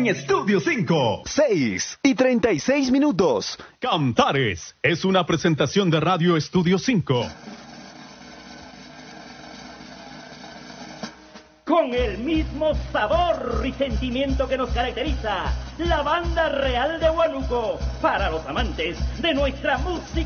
en Estudio 5. 6:36. Cantares es una presentación de Radio Estudio 5. Con el mismo sabor y sentimiento que nos caracteriza, la Banda Real de Huánuco, para los amantes de nuestra música